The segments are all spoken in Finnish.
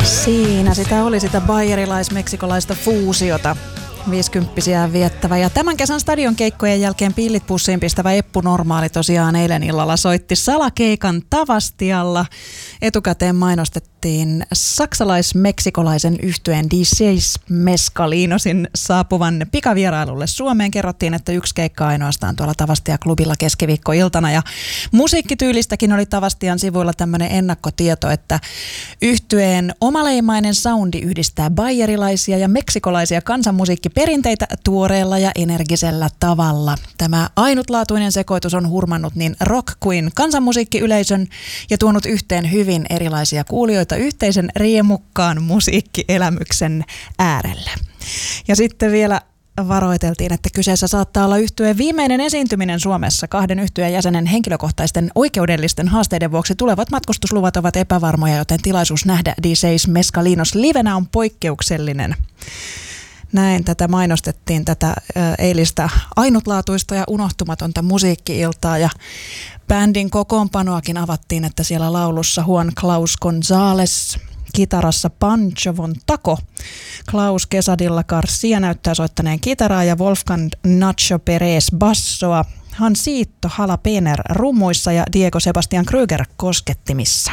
Siinä sitä oli sitä bayerilais-meksikolaista fuusiota. 50-vuotiaan viettävä. Ja tämän kesän stadionkeikkojen jälkeen pillit pussiin pistävä Eppu Normaali tosiaan eilen illalla soitti salakeikan Tavastialla. Etukäteen mainostettiin saksalais-meksikolaisen yhtyeen DJs Mescalinosin saapuvan pikavierailulle Suomeen. Kerrottiin, että yksi keikka ainoastaan tuolla Tavastia-klubilla keskiviikkoiltana. Ja musiikkityylistäkin oli Tavastian sivuilla tämmöinen ennakkotieto, että yhtyeen omaleimainen soundi yhdistää bayerilaisia ja meksikolaisia kansanmusiikkiperinteitä tuoreella ja energisellä tavalla. Tämä ainutlaatuinen sekoitus on hurmannut niin rock kuin kansanmusiikkiyleisön ja tuonut yhteen hyvin erilaisia kuulijoita yhteisen riemukkaan musiikkielämyksen äärelle. Ja sitten vielä varoiteltiin, että kyseessä saattaa olla yhtyeen viimeinen esiintyminen Suomessa. 2 yhtyeen jäsenen henkilökohtaisten oikeudellisten haasteiden vuoksi tulevat matkustusluvat ovat epävarmoja, joten tilaisuus nähdä DJs Mescalinos livenä on poikkeuksellinen. Näin tätä mainostettiin, tätä eilistä ainutlaatuista ja unohtumatonta musiikki-iltaa, ja bändin kokoonpanoakin avattiin, että siellä laulussa Juan Klaus González, kitarassa Pancho Von Taco, Klaus Quesadilla Garcia näyttää soittaneen kitaraa ja Wolfgang Nacho Perez bassoa, Hansito Halapener rummuissa ja Diego Sebastian Krüger koskettimissa.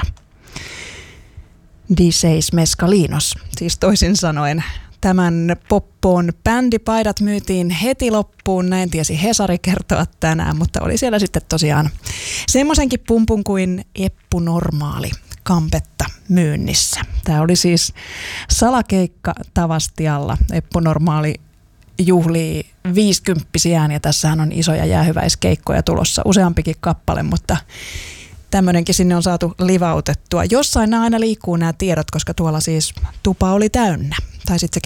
DJs Mescalinos, siis toisin sanoen. Tämän poppoon bändipaidat myytiin heti loppuun, näin tiesi Hesari kertoa tänään, mutta oli siellä sitten tosiaan semmoisenkin pumpun kuin Eppu Normaali kampetta myynnissä. Tämä oli siis salakeikka Tavastialla. Eppu Normaali juhlii 50-vuotiaan ja tässähän on isoja jäähyväiskeikkoja tulossa, useampikin kappale, mutta tämmöinenkin sinne on saatu livautettua. Jossain nämä aina liikkuu nämä tiedot, koska tuolla siis tupa oli täynnä. Tai sitten se